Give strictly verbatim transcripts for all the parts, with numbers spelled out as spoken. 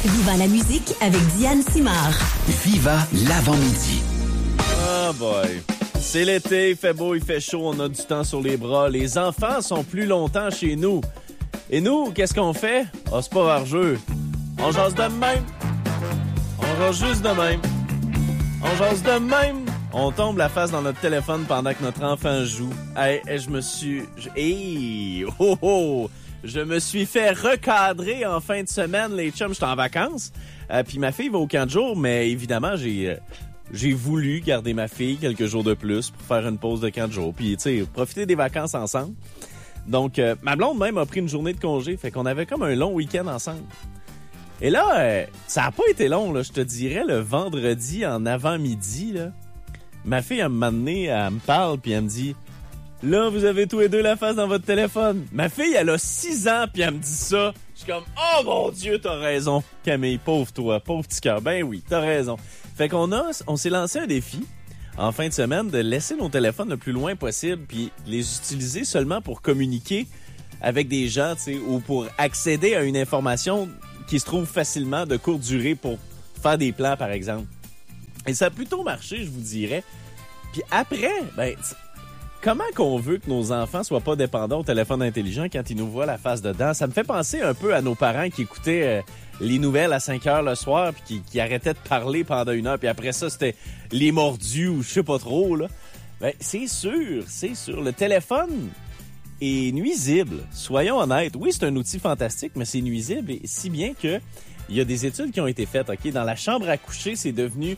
Viva la musique avec Diane Simard. Viva l'avant-midi. Oh boy. C'est l'été, il fait beau, il fait chaud, on a du temps sur les bras. Les enfants sont plus longtemps chez nous. Et nous, qu'est-ce qu'on fait? Ah, oh, c'est pas vargeux. On jase de même. On jase juste de même. On jase de même. On tombe la face dans notre téléphone pendant que notre enfant joue. Hey, hey, je me suis... Je... Hey! Oh, oh! Je me suis fait recadrer en fin de semaine, les chums. J'étais en vacances. Euh, Puis ma fille va au camp de jour, mais évidemment, j'ai... Euh, J'ai voulu garder ma fille quelques jours de plus pour faire une pause de camp de jour. Puis, tu sais, profiter des vacances ensemble. Donc, euh, ma blonde même a pris une journée de congé. Fait qu'on avait comme un long week-end ensemble. Et là, euh, ça a pas été long, là. Je te dirais, le vendredi en avant-midi, là. Ma fille, elle m'a amené, elle me parle, puis elle me dit... Là, vous avez tous les deux la face dans votre téléphone. Ma fille, elle a six ans, puis elle me dit ça. Je suis comme, oh mon Dieu, t'as raison. Camille, pauvre toi, pauvre petit cœur. Ben oui, t'as raison. Fait qu'on a, on s'est lancé un défi en fin de semaine de laisser nos téléphones le plus loin possible puis les utiliser seulement pour communiquer avec des gens, tu sais, ou pour accéder à une information qui se trouve facilement de courte durée pour faire des plans, par exemple. Et ça a plutôt marché, je vous dirais. Puis après, ben, comment qu'on veut que nos enfants soient pas dépendants au téléphone intelligent quand ils nous voient la face dedans? Ça me fait penser un peu à nos parents qui écoutaient euh, les nouvelles à cinq heures le soir puis qui, qui arrêtaient de parler pendant une heure. Puis après ça, c'était les mordus ou je sais pas trop, là. Ben, c'est sûr, c'est sûr. Le téléphone est nuisible. Soyons honnêtes. Oui, c'est un outil fantastique, mais c'est nuisible. Et si bien que il y a des études qui ont été faites, OK? Dans la chambre à coucher, c'est devenu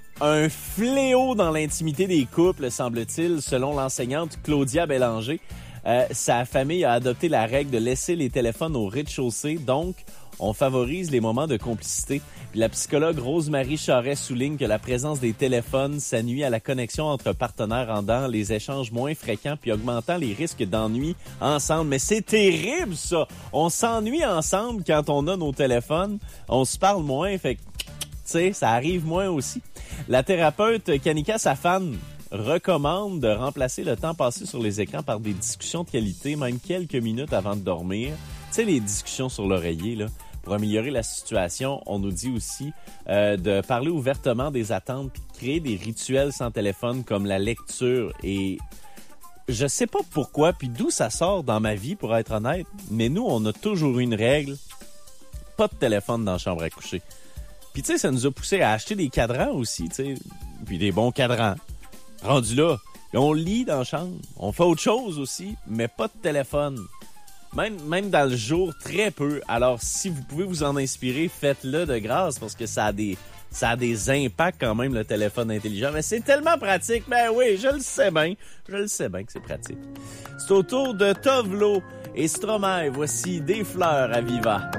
un fléau dans l'intimité des couples, semble-t-il, selon l'enseignante Claudia Bélanger. Euh, sa famille a adopté la règle de laisser les téléphones au rez-de-chaussée, donc on favorise les moments de complicité. Puis la psychologue Rose-Marie Charret souligne que la présence des téléphones, ça nuit à la connexion entre partenaires, rendant les échanges moins fréquents puis augmentant les risques d'ennui ensemble. Mais c'est terrible, ça! On s'ennuie ensemble quand on a nos téléphones. On se parle moins, fait que, tu sais, ça arrive moins aussi. La thérapeute Kanika Safan recommande de remplacer le temps passé sur les écrans par des discussions de qualité, même quelques minutes avant de dormir. Tu sais, les discussions sur l'oreiller, là. Pour améliorer la situation, on nous dit aussi euh, de parler ouvertement des attentes puis de créer des rituels sans téléphone comme la lecture. Et je sais pas pourquoi puis d'où ça sort dans ma vie, pour être honnête, mais nous, on a toujours eu une règle. Pas de téléphone dans la chambre à coucher. Puis tu sais, ça nous a poussé à acheter des cadrans aussi, tu sais, puis des bons cadrans. Rendu là, on lit dans la chambre, on fait autre chose aussi, mais pas de téléphone. Même, même dans le jour, très peu. Alors, si vous pouvez vous en inspirer, faites-le de grâce parce que ça a des, ça a des impacts quand même, le téléphone intelligent. Mais c'est tellement pratique. Ben oui, je le sais bien. Je le sais bien que c'est pratique. C'est au tour de Tovlo et Stromae. Voici des fleurs à Viva.